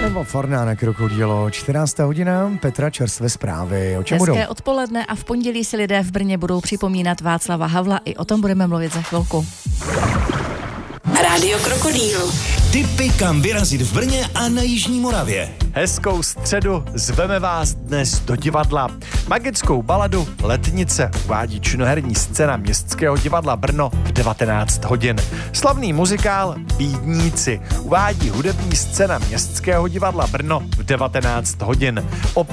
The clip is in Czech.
Nebo Fornána Krokodýlo, 14. hodina, Petra, čerstvé zprávy. O čem budou? Hezké odpoledne a v pondělí si lidé v Brně budou připomínat Václava Havla. I o tom budeme mluvit za chvilku. Rádio Krokodýl. Tipy, kam vyrazit v Brně a na Jižní Moravě. Hezkou středu zveme vás dnes do divadla. Magickou baladu Letnice uvádí činoherní scéna Městského divadla Brno v 19 hodin. Slavný muzikál Bídníci uvádí hudební scéna Městského divadla Brno v 19 hodin.